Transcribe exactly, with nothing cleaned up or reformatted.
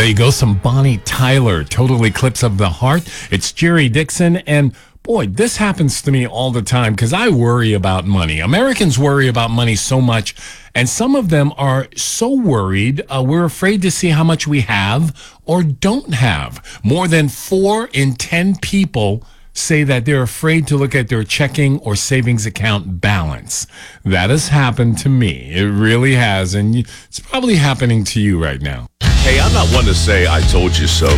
There you go, some Bonnie Tyler, Total Eclipse of the Heart. It's Jerry Dixon, and boy, this happens to me all the time because I worry about money. Americans worry about money so much, and some of them are so worried, uh, we're afraid to see how much we have or don't have. More than four in ten people say that they're afraid to look at their checking or savings account balance. That has happened to me. It really has, and it's probably happening to you right now. Hey, I'm not one to say I told you so.